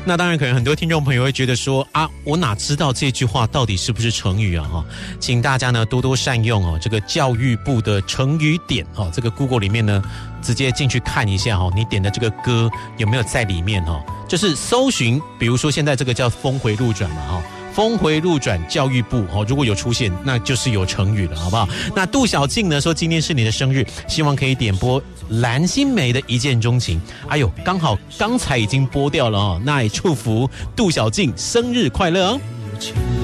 那当然可能很多听众朋友会觉得说啊，我哪知道这句话到底是不是成语啊哈？请大家呢多多善用哦这个教育部的成语点哦，这个 Google 里面呢直接进去看一下哦，你点的这个歌有没有在里面哦？就是搜寻，比如说现在这个叫峰回路转嘛哈。峰回路转教育部哦，如果有出现，那就是有成语了，好不好？那杜小静呢说今天是你的生日，希望可以点播蓝心湄的一见钟情。哎呦，刚好刚才已经播掉了哦，那也祝福杜小静生日快乐哦。